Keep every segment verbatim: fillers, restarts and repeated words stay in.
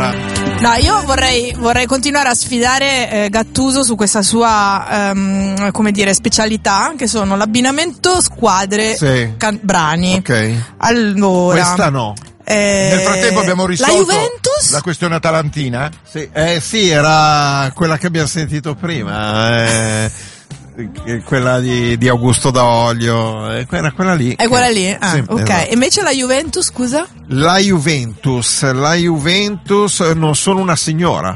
signora. No, io vorrei, vorrei continuare a sfidare eh, Gattuso su questa sua, um, come dire, specialità, che sono l'abbinamento squadre sì. can- brani. Ok. Allora. Questa no. Eh, Nel frattempo abbiamo risolto la Juventus? la questione atalantina? Sì, eh, sì, era quella che abbiamo sentito prima. Eh. Quella di, di Augusto D'Olio, era quella lì. È quella lì? Ah, sì, ok. esatto. Invece la Juventus, scusa? La Juventus, la Juventus non sono una signora.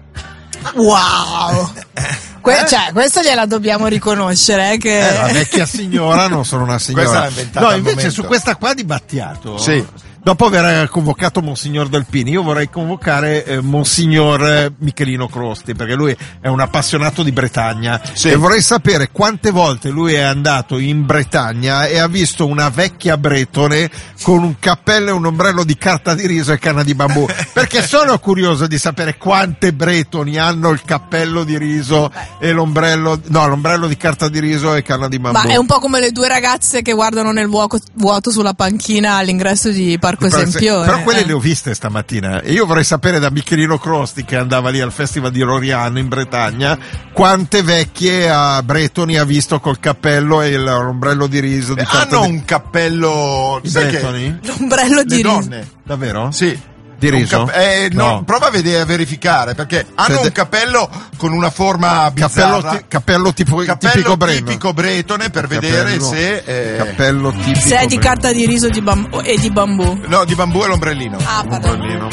Wow! Que- eh? Cioè, questo gliela dobbiamo riconoscere, eh, che... Eh, la vecchia signora non sono una signora. Questa l'ha inventata no, al invece momento. su questa qua di Battiato. Sì. Dopo aver convocato Monsignor Delpini, io vorrei convocare eh, Monsignor Michelino Crosti, perché lui è un appassionato di Bretagna, sì. e vorrei sapere quante volte lui è andato in Bretagna e ha visto una vecchia bretone con un cappello e un ombrello di carta di riso e canna di bambù, perché sono curioso di sapere quante bretoni hanno il cappello di riso e l'ombrello, no, l'ombrello di carta di riso e canna di bambù. Ma è un po' come le due ragazze che guardano nel vuoto, vuoto sulla panchina all'ingresso di Parco Esempione. Però quelle eh. le ho viste stamattina e io vorrei sapere da Michelino Crosti, che andava lì al Festival di Loriano in Bretagna, quante vecchie a bretoni ha visto col cappello e l'ombrello di riso di eh, carta hanno di... un cappello I sai bretoni? che... L'ombrello di le riso. donne Davvero? sì. Di riso? Un cap- eh, no, No. prova a vedere, a verificare, perché hanno Sede- un cappello con una forma bizzarra. Cappello, ti- cappello tipo, Cappello tipico bretone. tipico bretone per vedere Cappello- se eh, Cappello tipico Se è di bretone. carta di riso di bambu- e di bambù. no, di bambù è l'ombrellino. Ah, pardon. Ombrellino.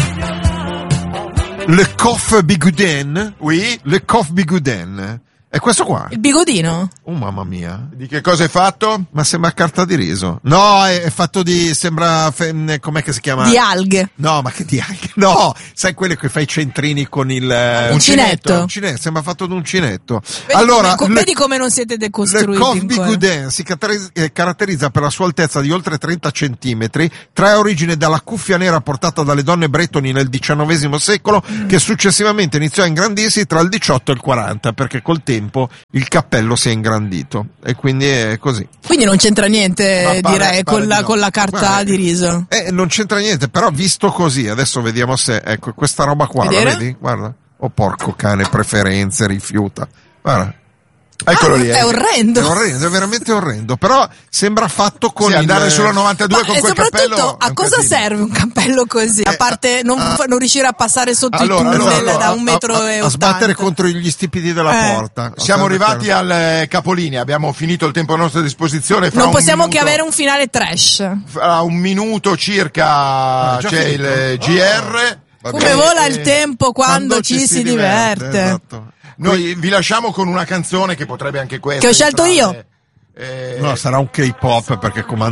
Le Coff Bigouden? Oui. Le Coff Bigouden. È questo qua? Il bigodino? Oh mamma mia. Di che cosa è fatto? Ma sembra carta di riso. No, è, è fatto di, sembra, fe- com'è che si chiama? Di alghe. No, ma che di alghe? No, sai quelle che fai i centrini con il... eh, Uncinetto. uncinetto, sembra fatto di uncinetto. Vedi, allora, come, le- vedi come non siete Le decostruiti Coff ancora. Bigouden si caratterizza, eh, caratterizza per la sua altezza di oltre trenta centimetri, trae origine dalla cuffia nera portata dalle donne bretoni nel diciannovesimo secolo, che successivamente iniziò a ingrandirsi tra il diciotto e il quaranta, perché col tempo il cappello si è ingrandito, e quindi è così. Quindi non c'entra niente, Ma pare- direi, pare con la, di no. con la carta Guarda, di riso. Eh, non c'entra niente, però visto così, adesso vediamo se, ecco, questa roba qua, la Vedere? vedi? Guarda. Oh porco cane, preferenze, rifiuta. Guarda. Eccolo Ah, lì. è eh. orrendo. È orrendo, è veramente orrendo, però sembra fatto con Sì, il... andare sulla novantadue Ma con e quel cappello soprattutto è a un cosa casino. serve un cappello così? A parte non, ah. non riuscire a passare sotto Allora, i tunnel allora, da un metro a, e a, a sbattere ottanta. contro gli stipiti della Eh. porta. Siamo Sarebbe arrivati chiaro. al eh, capolinea, abbiamo finito il tempo a nostra disposizione. Fra Non un possiamo minuto, che avere un finale trash. Fra un minuto circa Ah, già c'è finito? il eh, G R. Va Come bene. vola il tempo quando, ci si diverte. Esatto. Noi vi lasciamo con una canzone che potrebbe anche questa. Che ho scelto entrare, io. eh, No, sarà un K-pop perché comanda